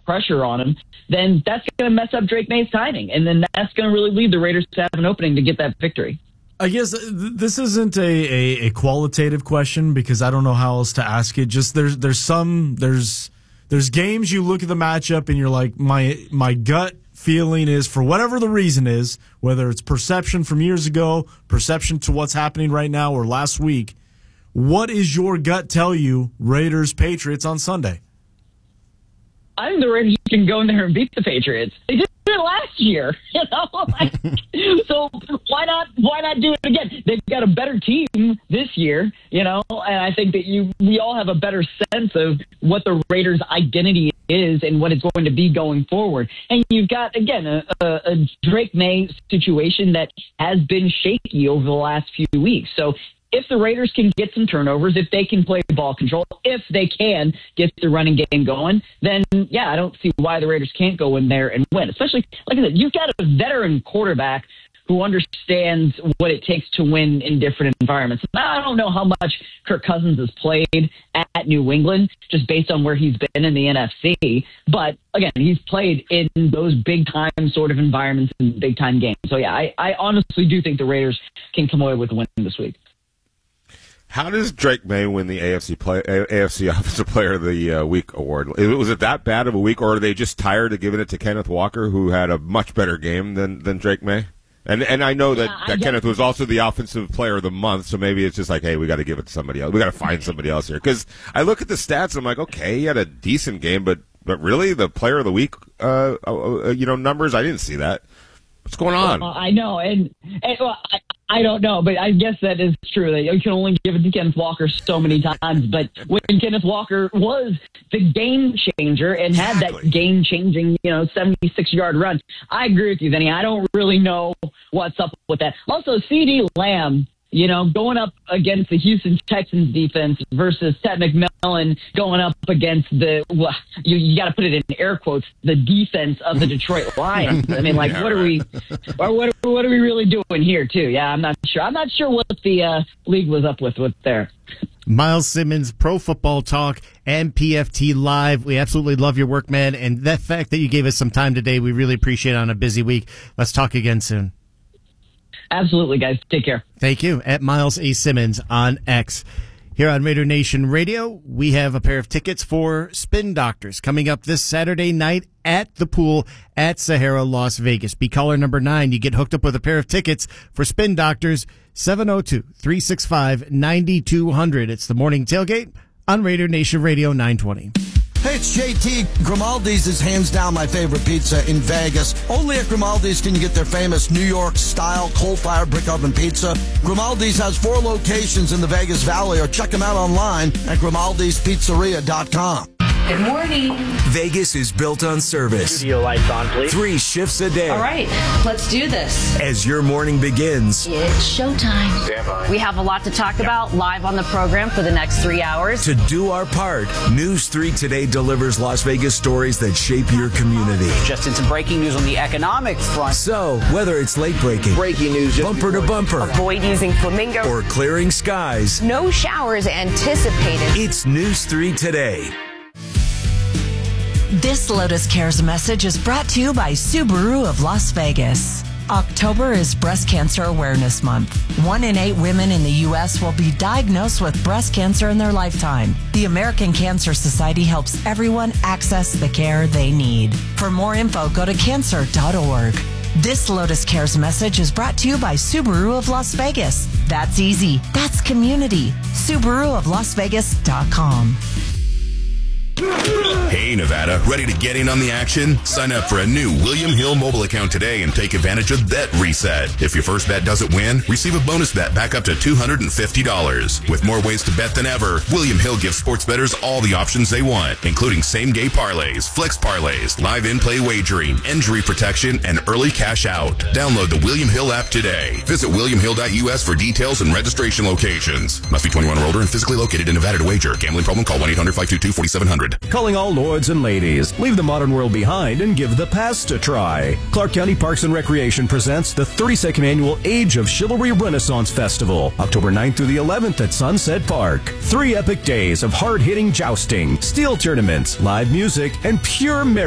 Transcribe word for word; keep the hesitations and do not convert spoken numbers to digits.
pressure on him, then that's going to mess up Drake May's timing. And then that's going to really lead the Raiders to have an opening to get that victory. I guess this isn't a, a, a qualitative question because I don't know how else to ask it. Just there's there's some there's there's games you look at the matchup and you're like, my my gut feeling is, for whatever the reason is, whether it's perception from years ago, perception to what's happening right now, or last week, what is your gut tell you Raiders Patriots on Sunday? I think the Raiders can go in there and beat the Patriots. They did it last year, you know. Like, so why not? Why not do it again? They've got a better team this year, you know. And I think that you, we all have a better sense of what the Raiders' identity is and what it's going to be going forward. And you've got again a, a, a Drake May situation that has been shaky over the last few weeks. So if the Raiders can get some turnovers, if they can play ball control, if they can get the running game going, then, yeah, I don't see why the Raiders can't go in there and win. Especially, like I said, you've got a veteran quarterback who understands what it takes to win in different environments. I don't know how much Kirk Cousins has played at New England, just based on where he's been in the N F C. But, again, he's played in those big-time sort of environments and big-time games. So, yeah, I, I honestly do think the Raiders can come away with a win this week. How does Drake May win the A F C play, A F C Offensive Player of the uh, Week award? Was it that bad of a week, or are they just tired of giving it to Kenneth Walker, who had a much better game than, than Drake May? And and I know that, yeah, that I Kenneth was also the Offensive Player of the Month, so maybe it's just like, hey, we got to give it to somebody else. We got to find somebody else here. Because I look at the stats, I'm like, okay, he had a decent game, but but really the Player of the Week, uh, uh you know, numbers, I didn't see that. What's going on? Well, I know, and, and well, I, I don't know, but I guess that is true. That you can only give it to Kenneth Walker so many times. But when Kenneth Walker was the game changer and had Exactly. that game-changing, you know, seventy-six-yard run, I agree with you, Vinny. I don't really know what's up with that. Also, CeeDee Lamb, you know, going up against the Houston Texans defense versus Ted McMillan going up against the, well, you, you got to put it in air quotes, the defense of the Detroit Lions. I mean, like, Yeah, what are we, or what, what are we really doing here, too? Yeah, I'm not sure. I'm not sure what the uh, league was up with, with there. Miles Simmons, Pro Football Talk, and P F T Live. We absolutely love your work, man. And that fact that you gave us some time today, we really appreciate it on a busy week. Let's talk again soon. Absolutely, guys. Take care. Thank you. At Miles A. Simmons on X. Here on Raider Nation Radio, we have a pair of tickets for Spin Doctors coming up this Saturday night at the pool at Sahara, Las Vegas. Be caller number nine. You get hooked up with a pair of tickets for Spin Doctors, seven oh two, three six five, nine two zero zero. It's the morning tailgate on Raider Nation Radio nine twenty. Hey, it's J T. Grimaldi's is hands down my favorite pizza in Vegas. Only at Grimaldi's can you get their famous New York-style coal-fired brick oven pizza. Grimaldi's has four locations in the Vegas Valley, or check them out online at grimaldis pizzeria dot com. Good morning. Vegas is built on service. Studio lights on, please. Three shifts a day. All right, let's do this. As your morning begins, It's showtime. Stand by. We have a lot to talk about live on the program for the next three hours. to do our part, News three Today delivers Las Vegas stories that shape your community. Just in some breaking news on the economic front. So, whether it's late breaking, Breaking news. just bumper to before- bumper, Avoid using flamingo. or clearing skies, No showers anticipated. it's News three Today. This Lotus Cares message is brought to you by Subaru of Las Vegas. October is Breast Cancer Awareness Month. One in eight women in the U S will be diagnosed with breast cancer in their lifetime. The American Cancer Society helps everyone access the care they need. For more info, go to cancer dot org. This Lotus Cares message is brought to you by Subaru of Las Vegas. That's easy. That's community. Subaru of Las Vegas dot com. Hey, Nevada, ready to get in on the action? Sign up for a new William Hill mobile account today and take advantage of Bet Reset. If your first bet doesn't win, receive a bonus bet back up to two hundred fifty dollars. With more ways to bet than ever, William Hill gives sports bettors all the options they want, including same-game parlays, flex parlays, live in-play wagering, injury protection, and early cash out. Download the William Hill app today. Visit william hill dot u s for details and registration locations. Must be twenty-one or older and physically located in Nevada to wager. Gambling problem? Call one eight hundred five two two four seven zero zero. Calling all lords and ladies. Leave the modern world behind and give the past a try. Clark County Parks and Recreation presents the thirty-second annual Age of Chivalry Renaissance Festival, October ninth through the eleventh at Sunset Park. Three epic days of hard-hitting jousting, steel tournaments, live music, and pure merriment.